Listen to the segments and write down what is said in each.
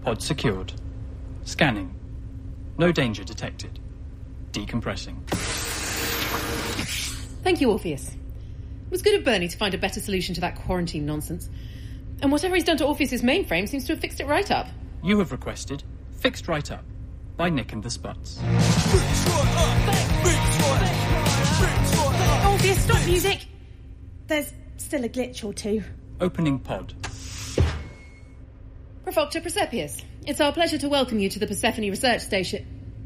Pod secured. Scanning. No danger detected. Decompressing. Thank you, Orpheus. It was good of Bernie to find a better solution to that quarantine nonsense. And whatever he's done to Orpheus's mainframe seems to have fixed it right up. You have requested Fixed Right Up by Nick and the Spuds. Orpheus, stop music! There's still a glitch or two. Opening pod. Profoctor Persepius, it's our pleasure to welcome you to the Persephone Research Station.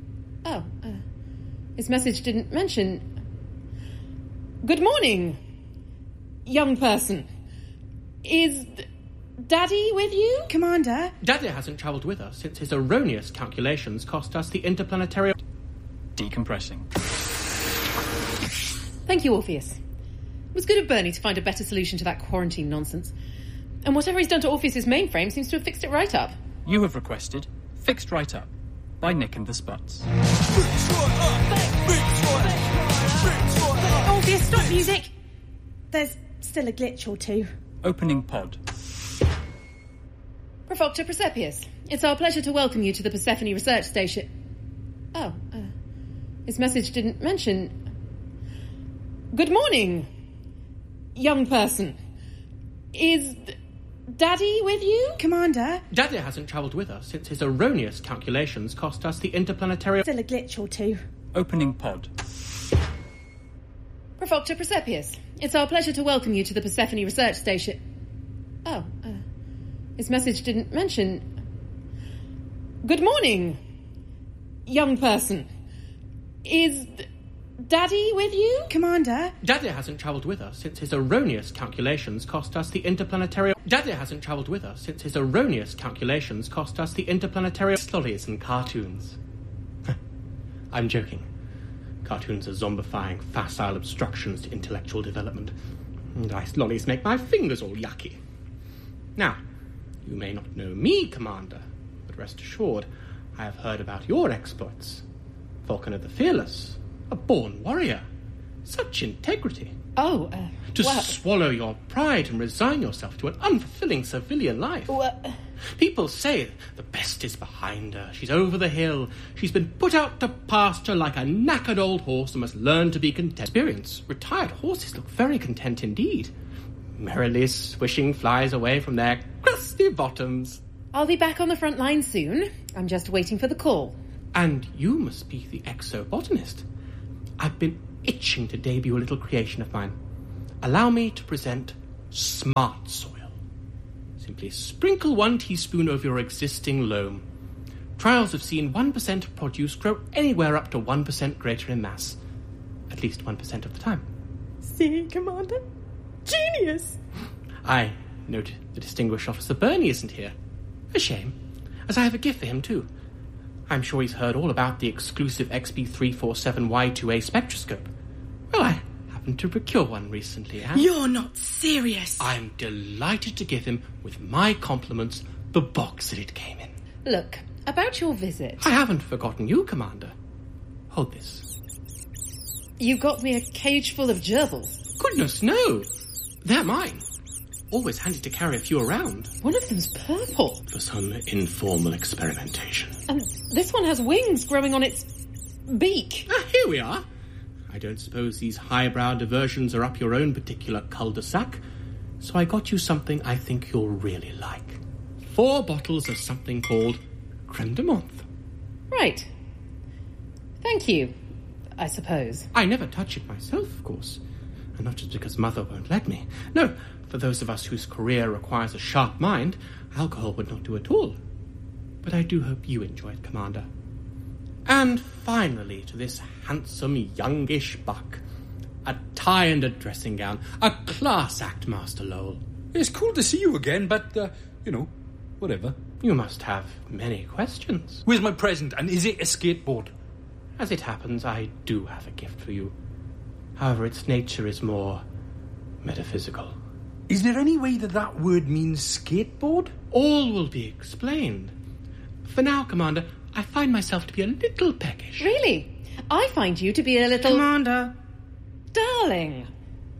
His message didn't mention... Good morning, young person. Is Daddy with you? Commander? Daddy hasn't travelled with us since his erroneous calculations cost us the interplanetary... Decompressing. Thank you, Orpheus. It was good of Bernie to find a better solution to that quarantine nonsense. And whatever he's done to Orpheus's mainframe seems to have fixed it right up. You have requested Fixed Right Up by Nick and the Spuds. Orpheus, stop music! There's still a glitch or two. Opening pod. Profoctor Persepius, it's our pleasure to welcome you to the Persephone Research Station. His message didn't mention... Good morning, young person. Is Daddy with you? Commander? Daddy hasn't travelled with us since his erroneous calculations cost us the interplanetary... Still a glitch or two. Opening pod. Profoctor Persepius, it's our pleasure to welcome you to the Persephone Research Station. His message didn't mention... Good morning, young person. Is Daddy with you? Commander? Daddy hasn't travelled with us since his erroneous calculations cost us the interplanetary... Daddy hasn't travelled with us since his erroneous calculations cost us the interplanetary... Lollies and cartoons. I'm joking. Cartoons are zombifying, facile obstructions to intellectual development. And ice lollies make my fingers all yucky. Now, you may not know me, Commander, but rest assured, I have heard about your exploits. Vulcan the Fearless, a born warrior. Such integrity. To swallow your pride and resign yourself to an unfulfilling civilian life. People say the best is behind her. She's over the hill. She's been put out to pasture like a knackered old horse and must learn to be content. Experience. Retired horses look very content indeed, merrily swishing flies away from their crusty bottoms. I'll be back on the front line soon. I'm just waiting for the call. And you must be the exobotanist. I've been itching to debut a little creation of mine. Allow me to present Smart Soil. Simply sprinkle 1 teaspoon over your existing loam. Trials have seen 1% of produce grow anywhere up to 1% greater in mass. At least 1% of the time. See, Commander? Genius! I note the distinguished Officer Bernie isn't here. A shame, as I have a gift for him too. I'm sure he's heard all about the exclusive XB347Y2A spectroscope. Well, I happened to procure one recently, and... You're not serious! I'm delighted to give him, with my compliments, the box that it came in. Look, about your visit... I haven't forgotten you, Commander. Hold this. You got me a cage full of gerbils. Goodness, no! They're mine. Always handy to carry a few around. One of them's purple. For some informal experimentation. And this one has wings growing on its beak. Here we are. I don't suppose these highbrow diversions are up your own particular cul-de-sac, so I got you something I think you'll really like. 4 bottles of something called Creme de Menthe. Right. Thank you, I suppose. I never touch it myself, of course. And not just because Mother won't let me. No, for those of us whose career requires a sharp mind, alcohol would not do at all. But I do hope you enjoy it, Commander. And finally, to this handsome, youngish buck. A tie and a dressing gown. A class act, Master Lowell. It's cool to see you again, but, whatever. You must have many questions. Where's my present, and is it a skateboard? As it happens, I do have a gift for you. However, its nature is more metaphysical. Is there any way that word means skateboard? All will be explained. For now, Commander, I find myself to be a little peckish. Really? I find you to be a little... Commander. Darling.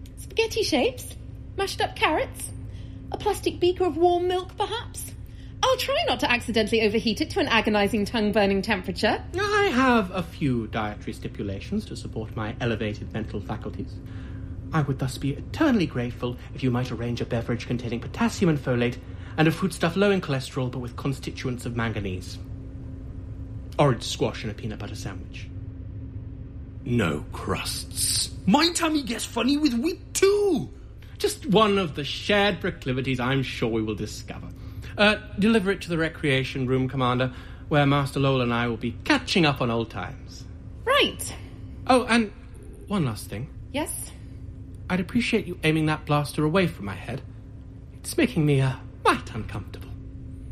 Spaghetti shapes? Mashed up carrots? A plastic beaker of warm milk, perhaps? I'll try not to accidentally overheat it to an agonising tongue-burning temperature. I have a few dietary stipulations to support my elevated mental faculties. I would thus be eternally grateful if you might arrange a beverage containing potassium and folate and a foodstuff low in cholesterol but with constituents of manganese. Orange squash and a peanut butter sandwich. No crusts. My tummy gets funny with wheat too. Just one of the shared proclivities I'm sure we will discover. Deliver it to the recreation room, Commander, where Master Lowell and I will be catching up on old times. Right. Oh, and one last thing. Yes? I'd appreciate you aiming that blaster away from my head. It's making me, right uncomfortable.